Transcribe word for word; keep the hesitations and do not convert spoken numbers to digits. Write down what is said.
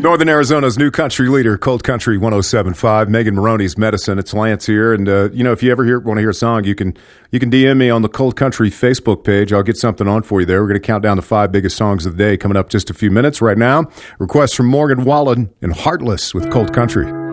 Northern Arizona's new country leader, Cold Country one oh seven point five, Megan Maroney's Medicine. It's Lance here. And, uh, you know, if you ever hear, want to hear a song, you can you can D M me on the Cold Country Facebook page. I'll get something on for you there. We're going to count down the five biggest songs of the day coming up just a few minutes right now. Request from Morgan Wallen and Heartless with Cold Country.